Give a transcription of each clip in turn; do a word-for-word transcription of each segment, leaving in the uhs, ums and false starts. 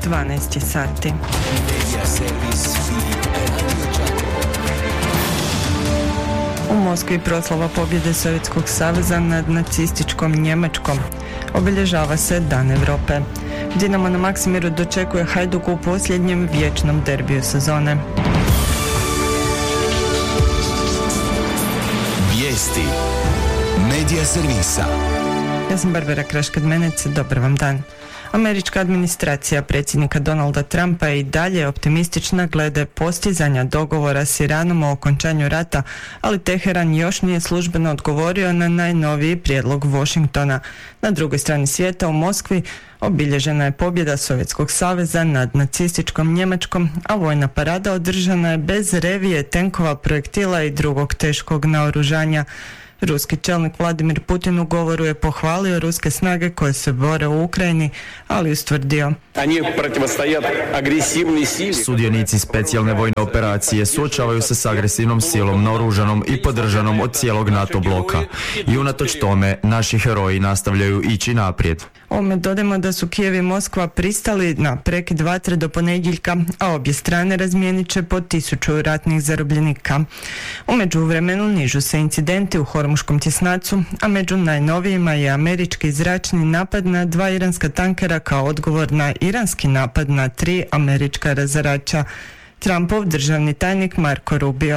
dvanaest sati. U Moskvi proslava pobjede Sovjetskog saveza nad nacističkom Njemačkom. Obilježava se Dan Europe. Dinamo na Maksimiru dočekuje Hajduk u posljednjem vječnom derbiju sezone. Vijesti Medija servisa. Ja sam Barbara Kraškad-Menec, dobar vam dan. Američka administracija predsjednika Donalda Trumpa je i dalje optimistična glede postizanja dogovora s Iranom o okončanju rata, ali Teheran još nije službeno odgovorio na najnoviji prijedlog Washingtona. Na drugoj strani svijeta, u Moskvi, obilježena je pobjeda Sovjetskog saveza nad nacističkom Njemačkom, a vojna parada održana je bez revije, tenkova, projektila i drugog teškog naoružanja. Ruski čelnik Vladimir Putin u govoru je pohvalio ruske snage koje se bore u Ukrajini, ali ustvrdio: Sudionici specijalne vojne operacije suočavaju se s agresivnom silom naoružanom i podržanom od cijelog NATO bloka. I unatoč tome, naši heroji nastavljaju ići naprijed. Ovome dodajmo da su Kijev i Moskva pristali na prekid vatre do ponedjeljka, a obje strane razmijenit će po tisuću ratnih zarobljenika. U međuvremenu nižu se incidenti u Hormuškom tjesnacu, a među najnovijima je američki zračni napad na dva iranska tankera kao odgovor na iranski napad na tri američka razarača. Trumpov državni tajnik Marco Rubio: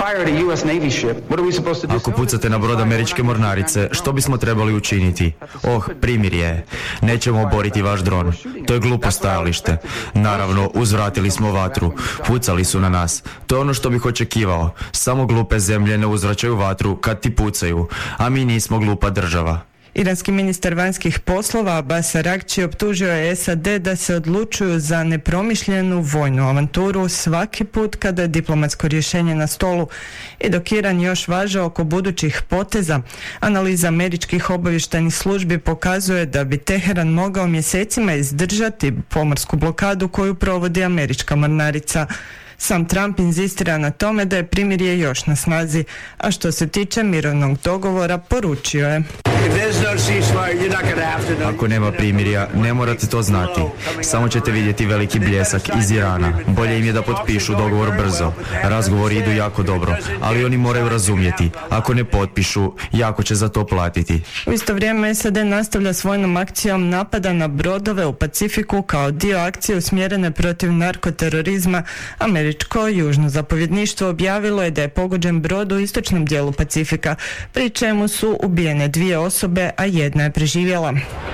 Ako pucate na brod američke mornarice, što bismo trebali učiniti? Oh, primirje. Nećemo oboriti vaš dron. To je glupo stajalište. Naravno, uzvratili smo vatru. Pucali su na nas. To je ono što bih očekivao. Samo glupe zemlje ne uzvraćaju vatru kad ti pucaju, a mi nismo glupa država. Iranski ministar vanjskih poslova Abbas Araghchi optužio je S A D da se odlučuju za nepromišljenu vojnu avanturu svaki put kada je diplomatsko rješenje na stolu. I dok Iran još važe oko budućih poteza, analiza američkih obavještajnih službi pokazuje da bi Teheran mogao mjesecima izdržati pomorsku blokadu koju provodi američka mornarica. Sam Trump inzistira na tome da je primirje još na snazi, a što se tiče mirovnog dogovora, poručio je: Ako nema primirja, ne morate to znati. Samo ćete vidjeti veliki bljesak iz Irana. Bolje im je da potpišu dogovor brzo. Razgovori idu jako dobro, ali oni moraju razumjeti. Ako ne potpišu, jako će za to platiti. U isto vrijeme S A D nastavlja s vojnom akcijom napada na brodove u Pacifiku kao dio akcije usmjerene protiv narkoterorizma. Američko južno zapovjedništvo objavilo je da je pogođen brod u istočnom dijelu Pacifika, pri čemu su ubijene dvije osobe, a jedna je preživjela.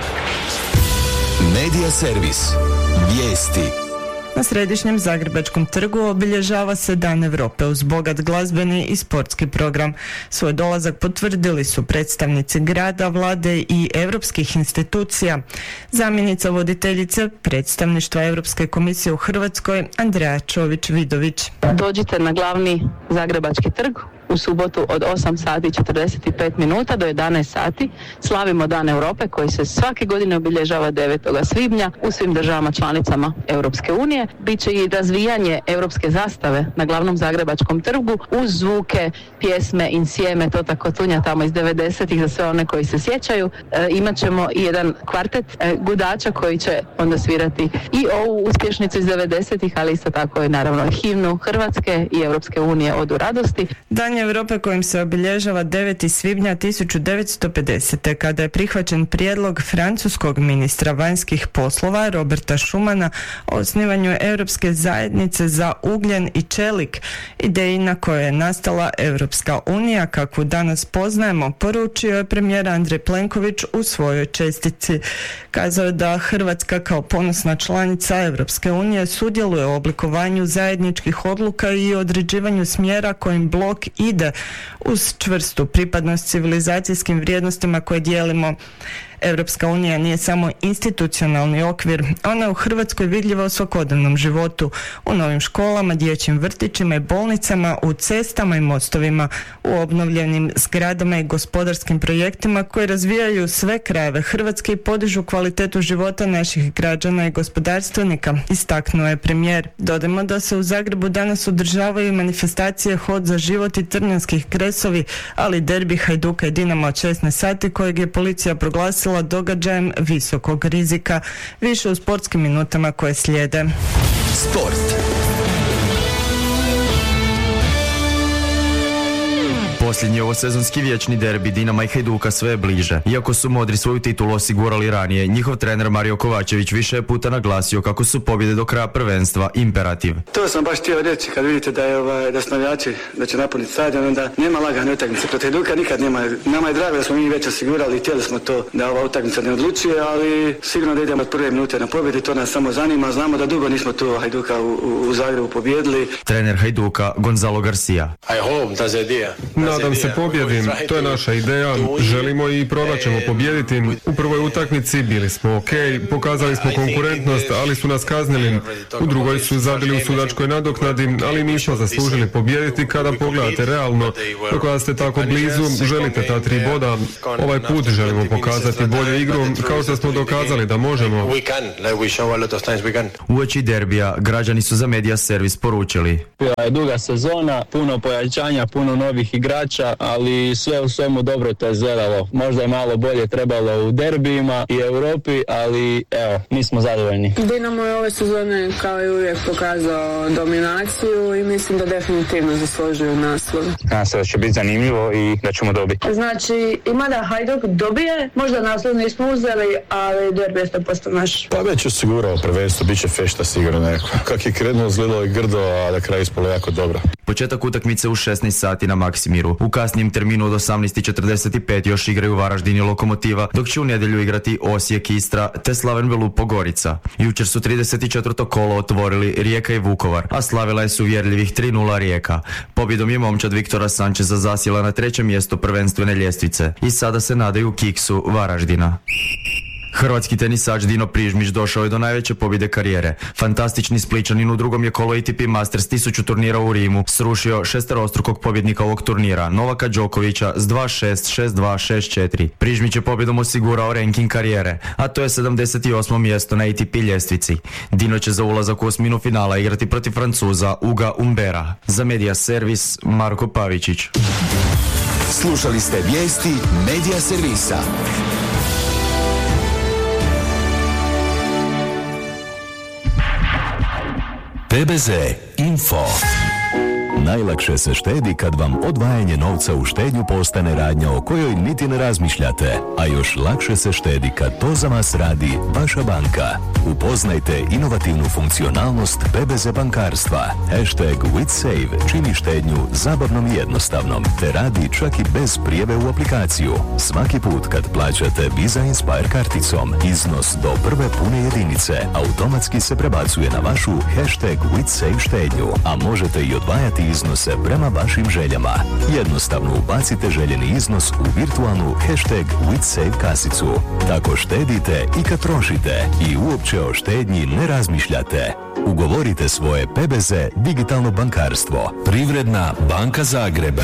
Medija servis. Vijesti. Na središnjem Zagrebačkom trgu obilježava se Dan Europe uz bogat glazbeni i sportski program. Svoj dolazak potvrdili su predstavnici grada, vlade i europskih institucija. Zamjenica voditeljice predstavništva Europske komisije u Hrvatskoj Andreja Čović-Vidović: Dođite na glavni Zagrebački trg u subotu od osam sati i četrdeset pet minuta do jedanaest sati. Slavimo Dan Europe koji se svake godine obilježava devetog svibnja u svim državama članicama Europske unije. Biće i razvijanje europske zastave na glavnom Zagrebačkom trgu uz zvuke, pjesme Insieme, to tako tunja tamo iz devedesetih za sve one koji se sjećaju. E, imat ćemo i jedan kvartet e, gudača koji će onda svirati i ovu uspješnicu iz devedesetih, ali isto tako i naravno himnu Hrvatske i Europske unije Odu radosti. Dan Europe kojim se obilježava deveti svibnja tisuću devetsto pedesete. kada je prihvaćen prijedlog francuskog ministra vanjskih poslova Roberta Schumana o osnivanju Europske zajednice za ugljen i čelik, ideji na kojoj je nastala Europska unija kakvu danas poznajemo, poručio je premijer Andrej Plenković u svojoj čestici. Kazao je da Hrvatska kao ponosna članica Europske unije sudjeluje u oblikovanju zajedničkih odluka i određivanju smjera kojim blok ide uz čvrstu pripadnost civilizacijskim vrijednostima koje dijelimo. Europska unija nije samo institucionalni okvir, ona je u Hrvatskoj vidljiva u svakodnevnom životu, u novim školama, dječjim vrtićima i bolnicama, u cestama i mostovima, u obnovljenim zgradama i gospodarskim projektima koji razvijaju sve krajeve Hrvatske i podižu kvalitetu života naših građana i gospodarstvenika, istaknuo je premijer. Dodajmo da se u Zagrebu danas održavaju manifestacije Hod za život i Trnjanskih kresovi, ali derbi Hajduka i Dinama od šesnaest sati kojeg je policija proglasila proglasila događajem visokog rizika. Više u sportskim minutama koje slijede. Sport. Posljednji ovosezonski vječni derbi Dinama i Hajduka sve je bliže. Iako su modri svoju titulu osigurali ranije, njihov trener Mario Kovačević više je puta naglasio kako su pobjede do kraja prvenstva imperativ. To sam baš htio reći, kad vidite da je ovaj, da su navijači da će napuniti stadion, onda nema lagane utakmice. Protiv Hajduka nikad nema. Nama je drago da smo mi već osigurali i htjeli smo to da ova utakmica ne odlučuje, ali sigurno da idemo od prve minute na pobjedi, to nas samo zanima. Znamo da dugo nismo tu Hajduka u, u, u Zagrebu pobjedili. Trener Hajduka Gonzalo Garcia. I hope that's the idea. Nadam se pobjedim, to je naša ideja, želimo i probat ćemo pobijediti. U prvoj utakmici bili smo ok, pokazali smo konkurentnost, ali su nas kaznili. U drugoj su zabili u sudačkoj nadoknadi, ali nismo zaslužili pobijediti. Kada pogledate realno, kada ste tako blizu, želite ta tri boda. Ovaj put želimo pokazati bolju igru, kao što smo dokazali da možemo. Uoči derbija, građani su za Media Servis poručili. Bila je duga sezona, puno pojačanja, puno novih igrača, ali sve u svemu dobro to je izgledalo. Možda je malo bolje trebalo u derbijima i Europi, ali evo, nismo zadovoljni. Dinamo je ove sezone kao i uvijek pokazao dominaciju i mislim da definitivno zaslužuju naslov. Nadam se da će biti zanimljivo i da ćemo dobiti. Znači, ima da Hajduk dobije, možda naslov nismo uzeli, ali derbi je sto posto naš. Pa već osigurao prvenstvo, bit će fešta sigurno neko. Kak je krenuo, izgledalo je grdo, a na kraju ispalo jako dobro. Početak utakmice u šesnaest sati na Maksimiru. U kasnijem terminu od osamnaest i četrdeset pet još igraju Varaždin i Lokomotiva, dok će u nedjelju igrati Osijek, Istra te Slaven Belupo Gorica. Jučer su trideset četvrto kolo otvorili Rijeka i Vukovar, a slavila je s uvjerljivih tri nula Rijeka. Pobjedom je momčad Viktora Sančeza zasjela na treće mjesto prvenstvene ljestvice i sada se nadaju kiksu Varaždina. Hrvatski tenisač Dino Prižmić došao je do najveće pobjede karijere. Fantastični Spličanin u drugom je kolo A T P Masters tisuću turnira u Rimu srušio šesterostrukog pobjednika ovog turnira, Novaka Đokovića s dva šest, šest dva, šest četiri. Prižmić je pobjedom osigurao ranking karijere, a to je sedamdeset osmo mjesto na A T P ljestvici. Dino će za ulazak u osminu finala igrati protiv Francuza Uga Umbera. Za Media Servis Marko Pavičić. Slušali ste vijesti Media Servisa. P B Z Info. Najlakše se štedi kad vam odvajanje novca u štednju postane radnja o kojoj niti ne razmišljate, a još lakše se štedi kad to za vas radi vaša banka. Upoznajte inovativnu funkcionalnost P B Z bankarstva. Hashtag WithSave čini štednju zabavnom i jednostavnom, te radi čak i bez prijave u aplikaciju. Svaki put kad plaćate Visa Inspire karticom, iznos do prve pune jedinice automatski se prebacuje na vašu hashtag WithSave štednju, a možete i odvajati iznose prema vašim željama. Jednostavno ubacite željeni iznos u virtualnu hashtag WithSave kasicu. Tako štedite i kad trošite i uopće o štednji ne razmišljate. Ugovorite svoje P B Z digitalno bankarstvo. Privredna banka Zagreb.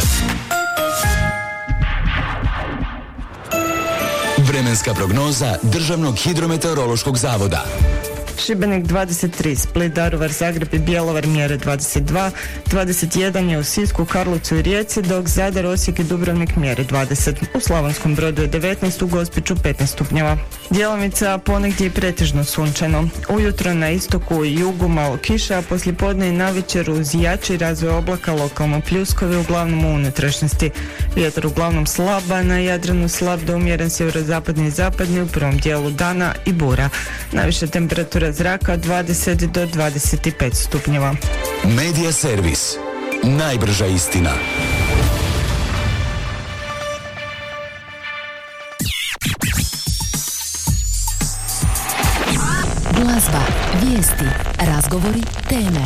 Vremenska prognoza Državnog hidrometeorološkog zavoda. Šibenik dvadeset tri, Split, Daruvar, Zagreb i Bjelovar mjere dvadeset dva, dvadeset jedan je u Sisku, Karlovcu i Rijeci, dok Zadar, Osijek i Dubrovnik mjere dvadeset. U Slavonskom Brodu je devetnaest, u Gospiću petnaest stupnjeva. Djelomica ponegdje i pretežno sunčano. Ujutro na istoku i jugu malo kiša, a poslijepodne i navečer uz jači razvoj oblaka lokalno pljuskovi, uglavnom u unutrašnjosti. Vjetar uglavnom slaba, na Jadranu slab do umjeren sjeverozapadni i zapadni u prvom dijelu dana i bura. Najviše temperatura zraka dvadeset do dvadeset pet stupnjeva. Media Servis. Najbrža istina. Glazba, vijesti, razgovori, teme.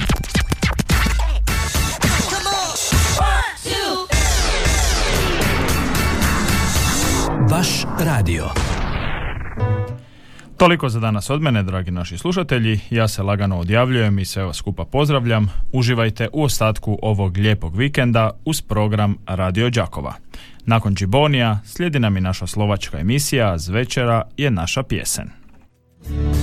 Vaš radio. Toliko za danas od mene, dragi naši slušatelji. Ja se lagano odjavljujem i sve vas skupa pozdravljam. Uživajte u ostatku ovog lijepog vikenda uz program Radio Đakova. Nakon Džibonija slijedi nam i naša slovačka emisija, Z večera je naša pjesen.